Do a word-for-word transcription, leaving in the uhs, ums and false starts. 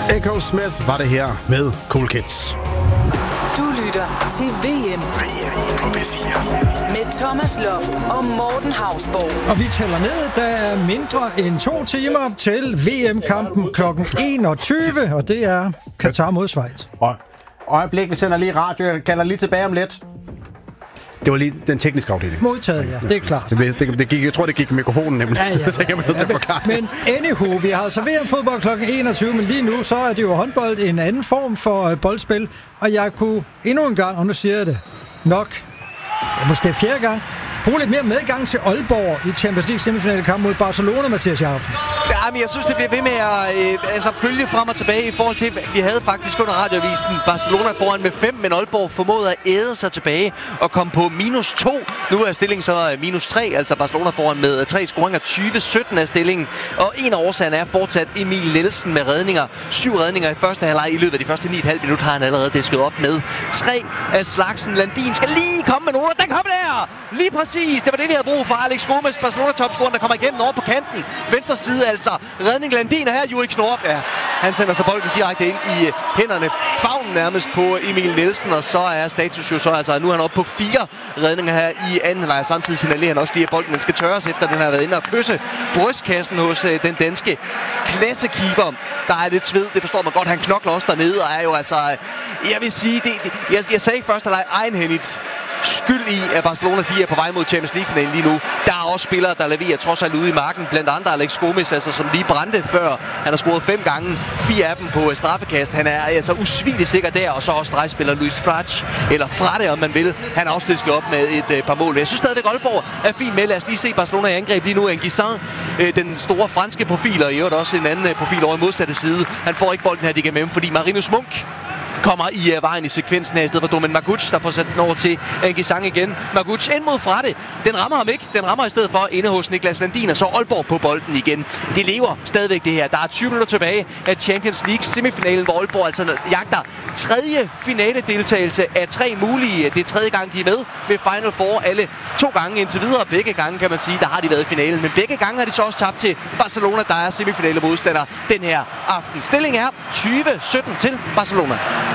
Echo Smith var det her med Cool Kids. Du lytter til V M. V M på B fire. Med Thomas Loft og Morten Hausborg. Og vi tæller ned, der er mindre end to timer til V M-kampen klokken enogtyve, og det er Katar mod Schweiz. Og øjeblik, vi sender lige radio. Jeg kalder lige tilbage om lidt. Det var lige den tekniske afdeling. Modtaget, ja. Det er klart. Det, det, det gik, jeg tror, det gik i mikrofonen nemlig. Ja, ja, ja, det kan man nødt til at forklare. Men anywho, vi har altså V M-fodbold klokken enogtyve, men lige nu så er det jo håndbold en anden form for boldspil. Og jeg kunne endnu en gang, og nu siger jeg det nok, ja, måske fjerde gang, bruge lidt mere medgang til Aalborg i Champions League semifinale kamp mod Barcelona, Mathias Jacobsen. Ja, men jeg synes, det bliver ved med at øh, altså, bølge frem og tilbage i forhold til, vi havde faktisk under radioavisen Barcelona foran med fem, men Aalborg formåede at æde sig tilbage og kom på minus to. Nu er stillingen så minus tre, altså Barcelona foran med tre scoringer, tyve sytten af stillingen. Og en af årsagerne er fortsat Emil Nielsen med redninger. Syv redninger i første halvleg. I løbet af de første ni komma fem minutter har han allerede disket op med tre af slagsen. Landin skal lige komme med nogen, den kom der! Lige præcis, det var det, vi havde brug for. Alex Gomes, Barcelona-topscoren, der kommer igennem over på kanten. Venstre side altså. Redning Landin, og her Juri Knorp. Ja, han sender så bolden direkte ind i hænderne. Favnen nærmest på Emil Nielsen, og så er status jo så altså, nu er han oppe på fire redninger her i anden halvleg. Samtidig signalerer han også lige, at bolden den skal tørres efter den har været inde og kysse brystkassen hos øh, den danske klassekeeper. Der er lidt sved, det forstår man godt. Han knokler også dernede, og er jo altså, jeg vil sige, det, det, jeg, jeg sagde i første halvleg egenhændigt skyld i, at Barcelona de er på vej mod Champions League-finalen lige nu. Der er også spillere, der leverer trods alt ude i marken. Blandt andre Alex Gomes, altså, som lige brændte før. Han har scoret fem gange. Fire af dem på straffekast. Han er altså usvigelig sikker der. Og så også stregspiller Luis Frage, eller Frade, om man vil. Han har også disket op med et øh, par mål. Jeg synes stadigvæk, Aalborg er fint med. Lad os lige se Barcelona i angreb lige nu. Nguissan, øh, den store franske profil, og i øvrigt også en anden øh, profil over i modsatte side. Han får ikke bolden her, de kan med, fordi Marinus Munk kommer i uh, vejen i sekvensen her, i stedet for Domen Maguc, der får sat den over til Nguissan igen. Maguc ind mod Frade. Den rammer ham ikke. Den rammer i stedet for inde hos Niklas Landin, og så Aalborg på bolden igen. Det lever stadigvæk det her. Der er tyve minutter tilbage af Champions League semifinalen, hvor Aalborg altså jagter tredje finale deltagelse af tre mulige. Det er tredje gang, de er med ved Final Four. Alle to gange indtil videre. Begge gange, kan man sige, der har de været i finalen. Men begge gange har de så også tabt til Barcelona, der er semifinale modstander den her aften. Stilling er tyve sytten til Barcelona.